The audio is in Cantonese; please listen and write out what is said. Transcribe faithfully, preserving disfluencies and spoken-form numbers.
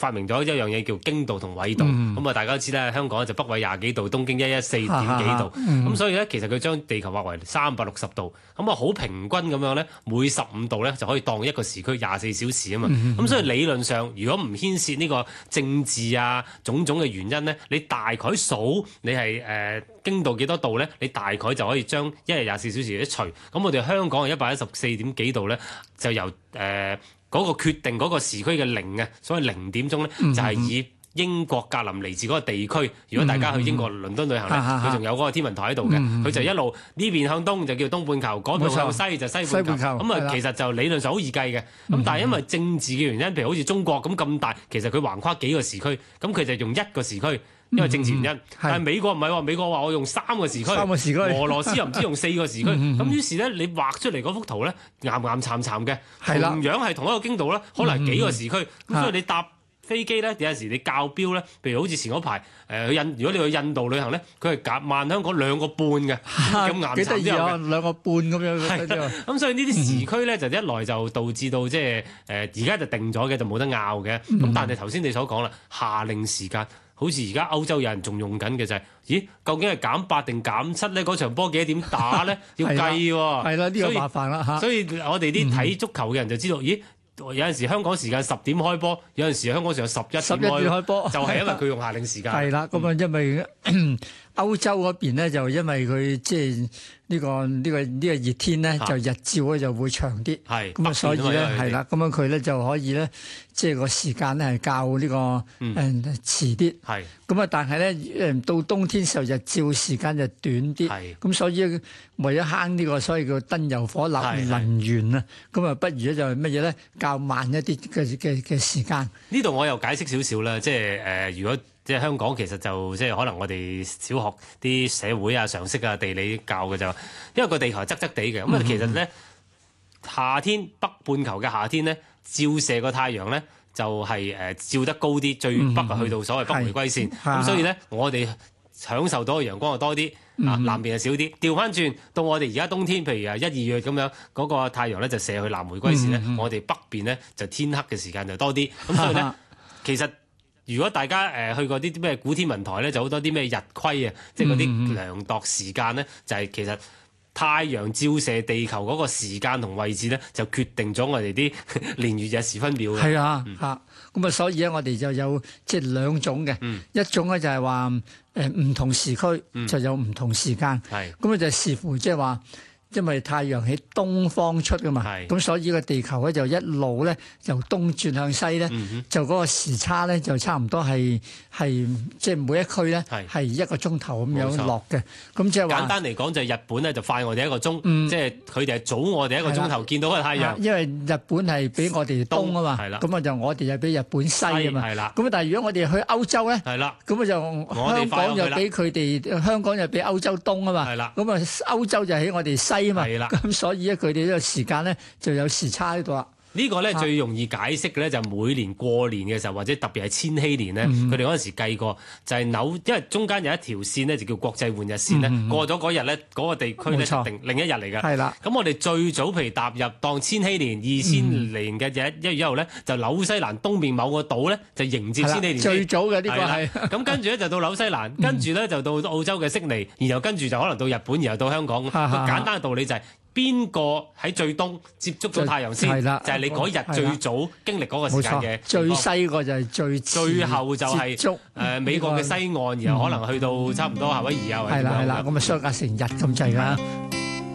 發明咗一樣嘢叫經度同緯度。咁啊、嗯，大家都知啦，香港就北緯廿幾度，東經一一四點幾度。咁、嗯、所以咧，其實佢將地球劃為三百六十度，咁啊好平均咁樣咧，每十五度咧就可以當一個時區廿四小時啊嘛。咁、嗯、所以理論上，如果唔牽涉呢個政治啊種種嘅原因咧，你大概數你係誒、呃、經度幾多度咧，你大概就可以將一日廿四小時一除。咁我哋香港係一百一十四點幾度咧，就由誒。呃嗰個決定嗰個時區嘅零啊，所謂零點鐘咧，就係以英國格林尼治嗰個地區。如果大家去英國倫敦旅行咧，佢仲有嗰個天文台喺度嘅，佢就一路呢邊向東就叫東半球，嗰邊向西就西半球。咁啊，其實就理論上好易計嘅。咁但係因為政治嘅原因，譬如好似中國咁咁大，其實佢橫跨幾個時區，咁佢就用一個時區。因為政治原因，嗯、但係美國唔係喎，美國話我用三個時區，三個時區俄羅斯又唔知用四個時區，咁於是咧你畫出嚟嗰幅圖咧，岩岩慘慘嘅，同樣係同一個經度咧，可能係幾個時區，咁、嗯、所以你搭飛機咧，有陣時你校標咧，譬如好似前嗰排誒去印，如果你去印度旅行咧，佢係夾慢香港兩個半嘅，咁岩慘之後嘅兩個半咁樣。係咁所以呢啲時區咧，就一來就導致到即係誒而家就定咗嘅，就冇得拗嘅。咁、嗯、但係頭先你所講啦，夏令時間。好似而家歐洲有人仲用緊嘅就係、是，咦？究竟係減八定減七咧？嗰場波幾多點打咧？要計喎。係啦，呢、這個麻煩啦嚇。所以我哋啲睇足球嘅人就知道，嗯、咦？有陣時香港時間十點開波，有陣時香港時間十一十一點開波，就係因為佢用夏令時間。係啦，咁啊，因為歐洲嗰邊咧，就因為佢即係呢個呢、這個呢、這個熱天咧，就日照咧就會長啲。係咁啊，所以咧係啦，咁樣佢咧就可以咧，即係個時間咧係較呢、這個誒、嗯、遲啲。係咁啊，但係咧誒到冬天時候日照時間就短啲。係咁，所以為咗慳呢個所謂叫燈油火蠟能源啊，咁啊，不如咧就係乜嘢咧？較慢一啲嘅嘅嘅時間。呢度我又解釋少少啦，即係誒、呃，如果即係香港其實就即係可能我哋小學啲社會啊、常識啊、地理教嘅就，因為個地球係側側地嘅，咁啊、嗯、其實咧夏天北半球嘅夏天咧，照射個太陽咧就係、是、誒、呃、照得高啲，最北啊去到所謂北迴歸線，咁、嗯、所以咧我哋享受到嘅陽光就多啲，啊、嗯、南邊就少啲。調翻轉到我哋而家冬天，譬如啊一二月咁樣，嗰、那個太陽咧就射去南迴歸線咧，嗯、我哋北邊咧就天黑嘅時間就多啲。咁所以咧，其實如果大家誒、呃、去過啲咩古天文台咧，就好多啲咩日晷啊，即係嗰啲量度時間咧，就係、是、其實太陽照射地球嗰個時間同位置咧，就決定咗我哋啲年月日時分秒嘅。係啊，嚇咁啊，所以咧我哋就有即係兩種嘅，嗯、一種咧就係話誒唔同時區就有唔同時間，係咁啊就視乎即係話。因為太陽喺東方出噶嘛，咁所以個地球咧就一路咧由東轉向西咧，嗯、就嗰個時差咧就差唔多係係即係每一區咧係一個鐘頭咁樣落嘅。咁即係話簡單嚟講就係日本咧就快我哋一個鐘，嗯、即係佢哋係早我哋一個鐘頭見到個太陽。因為日本係比我哋東啊嘛，咁啊就我哋就比日本西啊嘛。咁但係如果我哋去歐洲咧，咁啊就香港就比佢哋香港就比歐洲東啊嘛。咁啊歐洲就喺我哋西。係啦，咁所以咧，佢哋呢個時間咧就有時差喺度啦。呢個咧最容易解釋嘅咧就每年過年嘅時候，或者特別係千禧年咧，佢哋嗰陣時計過就係紐，因為中間有一條線咧就叫國際換日線咧，嗯、過咗嗰日咧嗰個地區咧錯定另一日嚟㗎。係啦，咁我哋最早譬如踏入當千禧年二千年嘅日一月一號咧，就紐西蘭東面某個島咧就迎接千禧年。最早嘅呢個係。咁跟住咧就到紐西蘭，跟住咧就到澳洲嘅悉尼，然後跟住就可能到日本，然後到香港。簡單嘅道理就係、是。邊個喺最東接觸到太陽先？係啦，就係你嗰日最早經歷嗰個時間嘅。最西個就係最最後就係誒美國嘅西岸，然後可能去到差唔多夏威夷啊。係啦係啦，咁啊相隔成日咁滯啦。